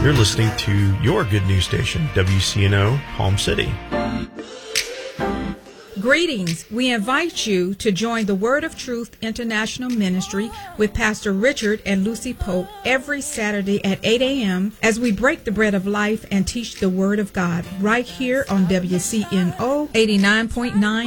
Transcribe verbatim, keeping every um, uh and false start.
You're listening to your good news station, W C N O, Palm City. Greetings. We invite you to join the Word of Truth International Ministry with Pastor Richard and Lucy Pope every Saturday at eight a.m. as we break the bread of life and teach the Word of God right here on W C N O eighty-nine point nine